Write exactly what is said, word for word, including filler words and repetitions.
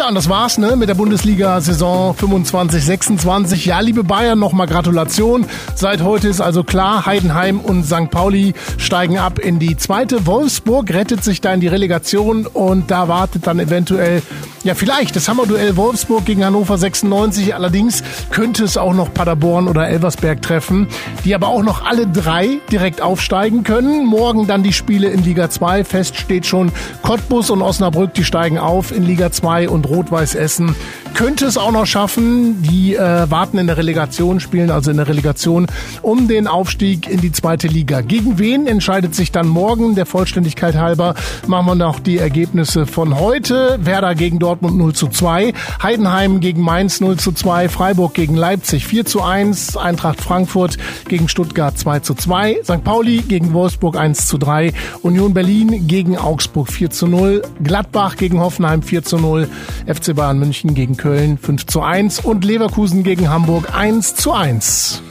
Ja, und das war's, ne, mit der Bundesliga-Saison fünfundzwanzig sechsundzwanzig. Ja, liebe Bayern, nochmal Gratulation. Seit heute ist also klar, Heidenheim und Sankt Pauli steigen ab in die zweite. Wolfsburg rettet sich da in die Relegation und da wartet dann eventuell, ja, vielleicht das Hammerduell Wolfsburg gegen Hannover sechsundneunzig. Allerdings könnte es auch noch Paderborn oder Elversberg treffen, die aber auch noch alle drei direkt aufsteigen können. Morgen dann die Spiele in Liga zwei. Fest steht schon, Cottbus und Osnabrück, die steigen auf in Liga zwei und Rot-Weiß Essen könnte es auch noch schaffen. Die äh, warten in der Relegation, spielen also in der Relegation um den Aufstieg in die zweite Liga. Gegen wen entscheidet sich dann morgen? Der Vollständigkeit halber machen wir noch die Ergebnisse von heute. Werder gegen Dortmund null zu zwei, Heidenheim gegen Mainz null zu zwei, Freiburg gegen Leipzig vier zu eins, Eintracht Frankfurt gegen Stuttgart zwei zu zwei, Sankt Pauli gegen Wolfsburg eins zu drei, Union Berlin gegen Augsburg vier zu null, Gladbach gegen Hoffenheim vier zu null, F C Bayern München gegen Köln fünf zu eins und Leverkusen gegen Hamburg eins zu eins.